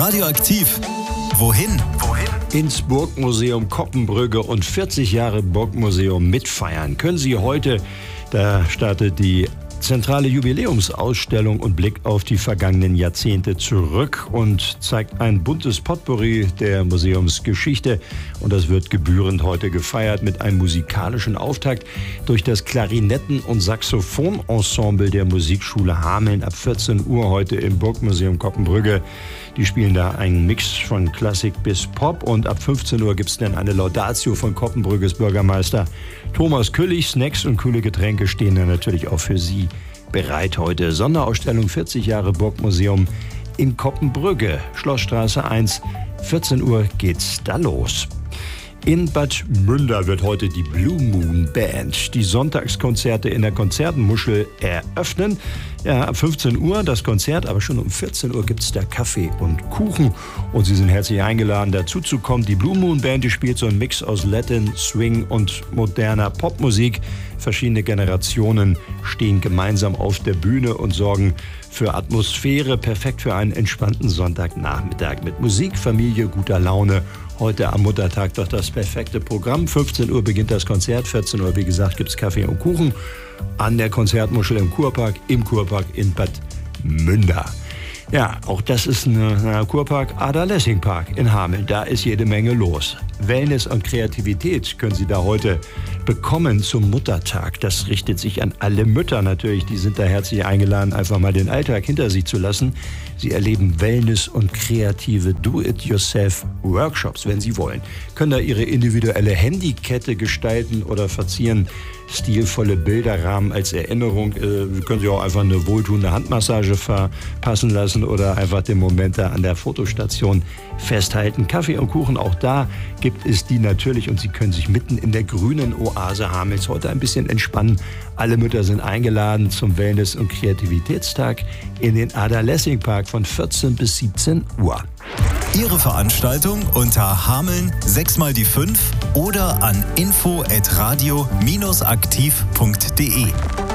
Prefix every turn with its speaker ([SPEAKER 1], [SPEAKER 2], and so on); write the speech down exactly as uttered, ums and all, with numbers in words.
[SPEAKER 1] Radioaktiv. Wohin? Wohin?
[SPEAKER 2] Ins Burgmuseum Koppenbrügge und vierzig Jahre Burgmuseum mitfeiern können Sie heute. Da startet die zentrale Jubiläumsausstellung und Blick auf die vergangenen Jahrzehnte zurück und zeigt ein buntes Potpourri der Museumsgeschichte. Und das wird gebührend heute gefeiert mit einem musikalischen Auftakt durch das Klarinetten- und Saxophonensemble der Musikschule Hameln ab vierzehn Uhr heute im Burgmuseum Koppenbrügge. Die spielen da einen Mix von Klassik bis Pop und ab fünfzehn Uhr gibt es dann eine Laudatio von Koppenbrügges Bürgermeister Thomas Küllig. Snacks und kühle Getränke stehen dann natürlich auch für Sie bereit heute. Sonderausstellung vierzig Jahre Burgmuseum in Koppenbrügge, Schlossstraße eins, vierzehn Uhr geht's da los. In Bad Münder wird heute die Blue Moon Band die Sonntagskonzerte in der Konzertenmuschel eröffnen. Ja, ab fünfzehn Uhr das Konzert, aber schon um vierzehn Uhr gibt es da Kaffee und Kuchen. Und Sie sind herzlich eingeladen, dazu zu kommen. Die Blue Moon Band, die spielt so einen Mix aus Latin, Swing und moderner Popmusik. Verschiedene Generationen stehen gemeinsam auf der Bühne und sorgen für Atmosphäre, perfekt für einen entspannten Sonntagnachmittag mit Musik, Familie, guter Laune. Heute am Muttertag doch das perfekte Programm. fünfzehn Uhr beginnt das Konzert, vierzehn Uhr, wie gesagt, gibt es Kaffee und Kuchen an der Konzertmuschel im Kurpark, im Kurpark in Bad Münder. Ja, auch das ist ein, ein Kurpark, Ada-Lessing-Park in Hameln. Da ist jede Menge los. Wellness und Kreativität können Sie da heute bekommen zum Muttertag. Das richtet sich an alle Mütter natürlich. Die sind da herzlich eingeladen, einfach mal den Alltag hinter sich zu lassen. Sie erleben Wellness und kreative Do-it-yourself-Workshops, wenn Sie wollen. Können da Ihre individuelle Handykette gestalten oder verzieren stilvolle Bilderrahmen als Erinnerung. Äh, können Sie auch einfach eine wohltuende Handmassage verpassen lassen oder einfach den Moment da an der Fotostation festhalten. Kaffee und Kuchen, auch da gibt es die natürlich und Sie können sich mitten in der grünen Oase Hamels heute ein bisschen entspannen. Alle Mütter sind eingeladen zum Wellness- und Kreativitätstag in den Ada-Lessing-Park von vierzehn bis siebzehn Uhr.
[SPEAKER 1] Ihre Veranstaltung unter Hameln sechs mal die fünf oder an info at radio aktiv punkt de.